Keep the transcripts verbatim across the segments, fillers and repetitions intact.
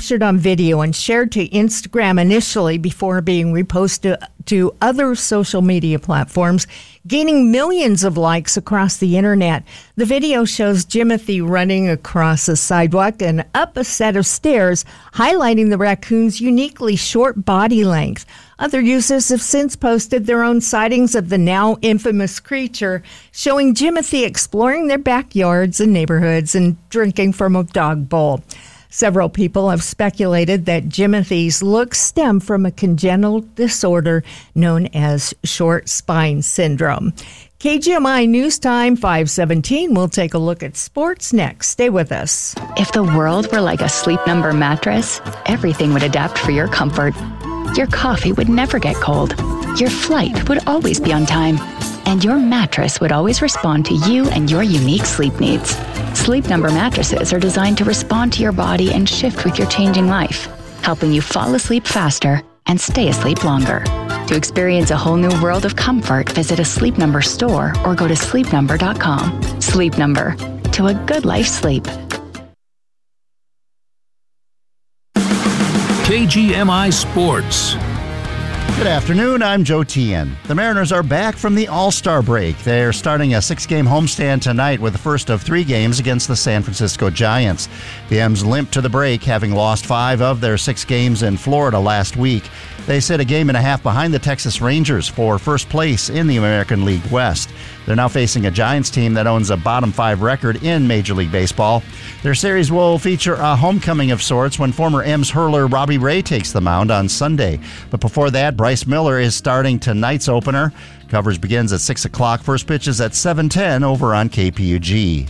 captured on video and shared to Instagram initially before being reposted to other social media platforms, gaining millions of likes across the internet. The video shows Jimothy running across a sidewalk and up a set of stairs, highlighting the raccoon's uniquely short body length. Other users have since posted their own sightings of the now infamous creature, showing Jimothy exploring their backyards and neighborhoods and drinking from a dog bowl. Several people have speculated that Jimothy's looks stem from a congenital disorder known as short spine syndrome. K G M I News Time five seventeen. We'll take a look at sports next. Stay with us. If the world were like a Sleep Number mattress, everything would adapt for your comfort. Your coffee would never get cold. Your flight would always be on time. And your mattress would always respond to you and your unique sleep needs. Sleep Number mattresses are designed to respond to your body and shift with your changing life, helping you fall asleep faster and stay asleep longer. To experience a whole new world of comfort, visit a Sleep Number store or go to sleep number dot com. Sleep Number, to a good life sleep. K G M I Sports. Good afternoon, I'm Joe Tien. The Mariners are back from the All-Star break. They're starting a six-game homestand tonight with the first of three games against the San Francisco Giants. The M's limped to the break, having lost five of their six games in Florida last week. They sit a game and a half behind the Texas Rangers for first place in the American League West. They're now facing a Giants team that owns a bottom five record in Major League Baseball. Their series will feature a homecoming of sorts when former M's hurler Robbie Ray takes the mound on Sunday. But before that, Bryce Miller is starting tonight's opener. Coverage begins at six o'clock. First pitch is at seven ten over on K P U G.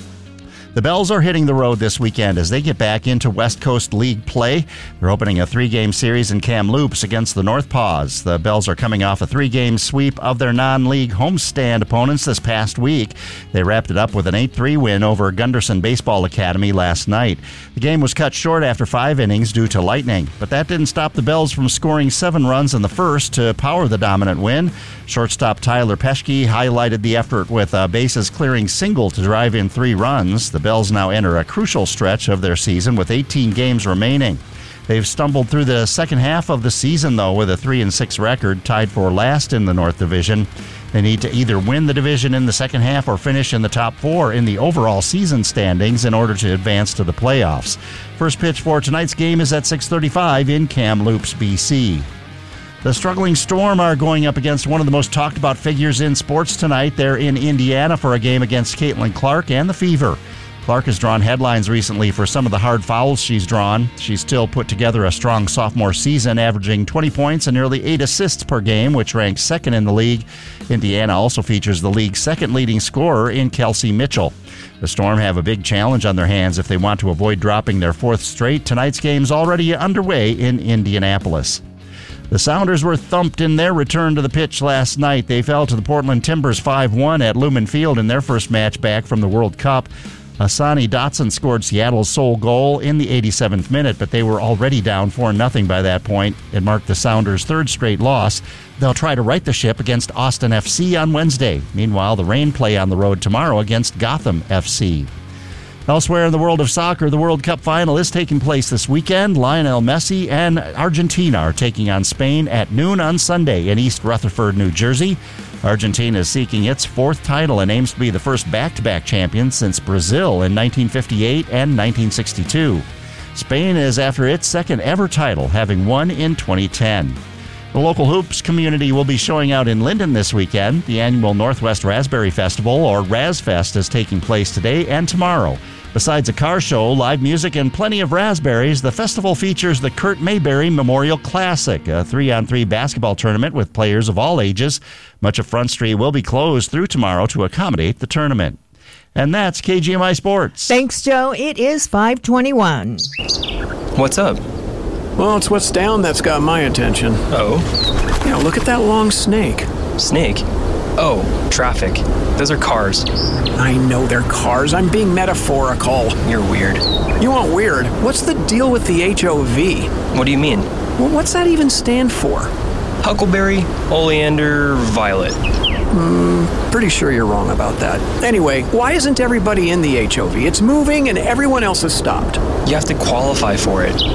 The Bells are hitting the road this weekend as they get back into West Coast League play. They're opening a three-game series in Kamloops against the North Paws. The Bells are coming off a three-game sweep of their non-league homestand opponents this past week. They wrapped it up with an eight three win over Gunderson Baseball Academy last night. The game was cut short after five innings due to lightning, but that didn't stop the Bells from scoring seven runs in the first to power the dominant win. Shortstop Tyler Peschke highlighted the effort with a bases-clearing single to drive in three runs. The Bells now enter a crucial stretch of their season with eighteen games remaining. They've stumbled through the second half of the season, though, with a three and six record, tied for last in the North Division. They need to either win the division in the second half or finish in the top four in the overall season standings in order to advance to the playoffs. First pitch for tonight's game is at six thirty-five in Kamloops, B C. The struggling Storm are going up against one of the most talked about figures in sports tonight. They're in Indiana for a game against Caitlin Clark and the Fever. Clark has drawn headlines recently for some of the hard fouls she's drawn. She's still put together a strong sophomore season, averaging twenty points and nearly eight assists per game, which ranks second in the league. Indiana also features the league's second leading scorer in Kelsey Mitchell. The Storm have a big challenge on their hands if they want to avoid dropping their fourth straight. Tonight's game's already underway in Indianapolis. The Sounders were thumped in their return to the pitch last night. They fell to the Portland Timbers five one at Lumen Field in their first match back from the World Cup. Asani Dotson scored Seattle's sole goal in the eighty-seventh minute, but they were already down four nothing by that point. It marked the Sounders' third straight loss. They'll try to right the ship against Austin F C on Wednesday. Meanwhile, the Reign play on the road tomorrow against Gotham F C. Elsewhere in the world of soccer, the World Cup final is taking place this weekend. Lionel Messi and Argentina are taking on Spain at noon on Sunday in East Rutherford, New Jersey. Argentina is seeking its fourth title and aims to be the first back-to-back champion since Brazil in nineteen fifty-eight and nineteen sixty-two. Spain is after its second ever title, having won in twenty ten. The local hoops community will be showing out in Linden this weekend. The annual Northwest Raspberry Festival, or RazFest, is taking place today and tomorrow. Besides a car show, live music, and plenty of raspberries, the festival features the Kurt Mayberry Memorial Classic, a three-on-three basketball tournament with players of all ages. Much of Front Street will be closed through tomorrow to accommodate the tournament. And that's K G M I Sports. Thanks, Joe. It is five twenty-one. What's up? Well, it's what's down that's got my attention. Oh? Yeah, look at that long snake. Snake? Oh, traffic. Those are cars. I know they're cars. I'm being metaphorical. You're weird. You want weird? What's the deal with the H O V? What do you mean? Well, what's that even stand for? Huckleberry, oleander, violet. Hmm, pretty sure you're wrong about that. Anyway, why isn't everybody in the H O V? It's moving and everyone else has stopped. You have to qualify for it.